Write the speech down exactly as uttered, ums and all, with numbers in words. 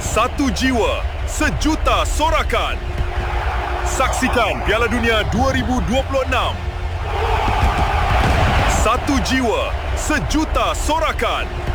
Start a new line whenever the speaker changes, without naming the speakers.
Satu jiwa, sejuta sorakan. Saksikan Piala Dunia dua ribu dua puluh enam. Satu jiwa, sejuta sorakan.